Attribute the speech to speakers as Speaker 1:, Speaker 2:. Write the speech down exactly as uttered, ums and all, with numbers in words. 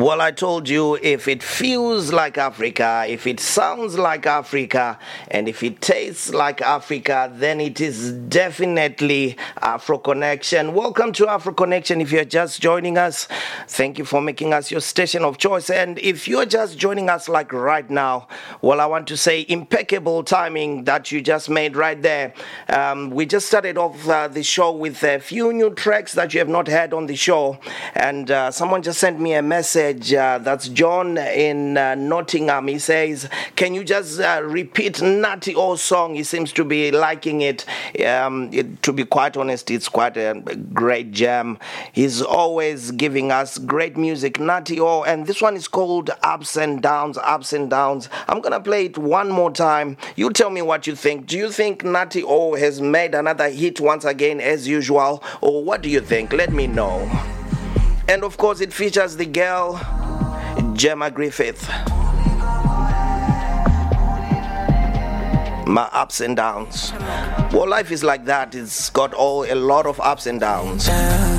Speaker 1: Well, I told you, if it feels like Africa, if it sounds like Africa, and if it tastes like Africa, then it is definitely Afro Connection. Welcome to Afro Connection. If you're just joining us, thank you for making us your station of choice. And if you're just joining us like right now, well, I want to say impeccable timing that you just made right there. Um, we just started off uh, the show with a few new tracks that you have not heard on the show. And uh, someone just sent me a message. Uh, that's John in uh, Nottingham. He says, can you just uh, repeat Natty O's song? He seems to be liking it. Um, it. To be quite honest, it's quite a great jam. He's always giving us great music, Natty O, and this one is called Ups and Downs, Ups and Downs. I'm going to play it one more time. You tell me what you think. Do you think Natty O has made another hit once again as usual, or what do you think? Let me know. And of course, it features the girl, Gemma Griffith. My ups and downs. Well, life is like that. It's got all a lot of ups and downs.